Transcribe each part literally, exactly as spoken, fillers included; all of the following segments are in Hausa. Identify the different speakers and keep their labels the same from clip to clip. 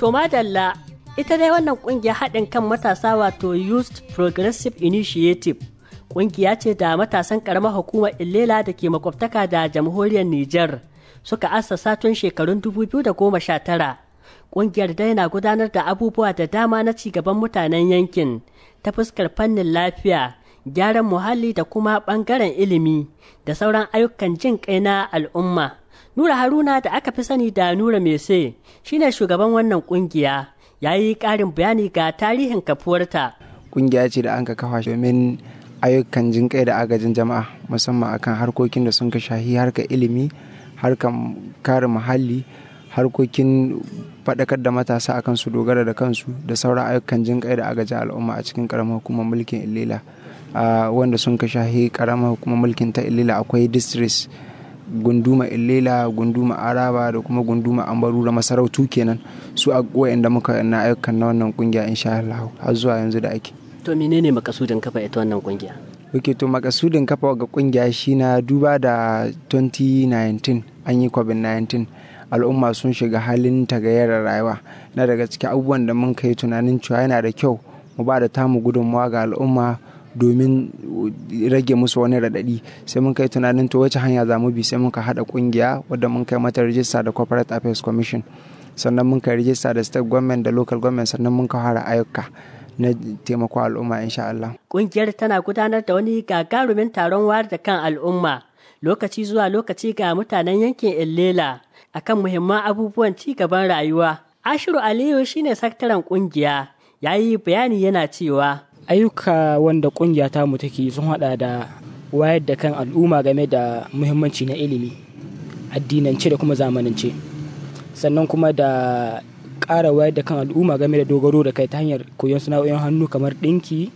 Speaker 1: To madalla, ita dai wannan ƙungiyar haɗin kan matasa wato Youth Progressive Initiative ƙungiya ce da matasan ƙaramar hukumar Illela da ke makwabtaka da jamhuriyar Nijar suka assasa tun shekarun dubu biyu da goma sha tara. Ƙungiyar dai na gudanar da abubuwa da dama na cigaban mutanen yankin ta fuskar fannin lafiya, gyaran muhalli da kuma ɓangaren ilimi da sauran ayyukan jin kai na al'umma. Nura Haruna da aka fi sani da Nura Mese shine shugaban wannan ƙungiya, ya yi ƙarin bayani ga tarihin kafuwarta.
Speaker 2: Ƙungiya ce da an ka kafa domin ayyukan jin kai da agajin jama'a, musamman akan harkokin da sun ka shahi harkar ilimi, harkar kare muhalli, harkokin faɗakar da matasa akan su dogara da kansu da sauran ayyukan jin kai da agajin al'umma a cikin ƙaramar hukumar mulkin Illela. Wanda sun ka shahi ƙaramar hukumar mulkin ta Illela akwai districts gunduma Illela, gunduma Araba da kuma gunduma Ambaru da masarautu kenan, su a wayanda muka na ayyukan na wannan kungiya insha Allah har zuwa yanzu da ake.
Speaker 1: To menene makasudin kafa ita wannan kungiya?
Speaker 2: Oke, to makasudin kafa ga kungiya shi na duba da twenty nineteen an yi covid nineteen, al'umma sun shiga halin tagayyarar rayuwa. Na daga cikin abubuwan da mun kai tunanin cewa yana da kyau mu ba da tamu gudunmawa ga al'umma domin rage musu wani raɗaɗi, sai mun kai tunanin to wace hanya za mu bi, sai muka haɗa ƙungiya wadda mun kai mata rijista da corporate affairs commission, sannan mun kai rijista da state government da local government, sannan mun kai fara ayyuka na taimako al'umma insha Allah.
Speaker 1: Ƙungiyar tana gudanar da wani gagarumin taron wayar da kan al'umma lokaci zuwa lokaci ga mutanen yankin Illela akan muhimman abubuwan ci gaban rayuwa. Ashiru Aliyu shine sakataren ƙungiya, ya yi bayani yana cewa
Speaker 3: ayyuka wanda kungiya ta mu take sun hada da wayar da kan al'umma game da muhimmanci na ilimi addinance da kuma zamanance, sannan kuma da ƙara wayar da kan al'umma game da dogaro da kai ta hanyar koyon sana'o'in hannu kamar ɗinki,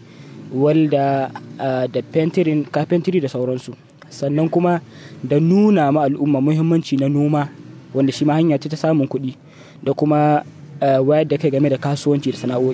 Speaker 3: walda da fentirin, carpentry da sauransu, sannan kuma da nuna ma al'umma muhimmanci na noma wanda shi ma hanya ce ta samun kuɗi, da kuma wayar da kai game da kasuwanci da sana'o'i.